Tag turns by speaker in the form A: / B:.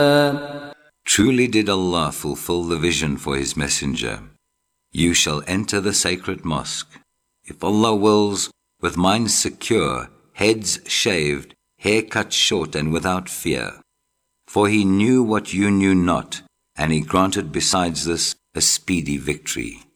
A: Truly did Allah fulfill the vision for His Messenger. You shall enter the sacred mosque, if Allah wills, with minds secure, heads shaved, hair cut short and without fear. For He knew what you knew not, and He granted besides this a speedy victory.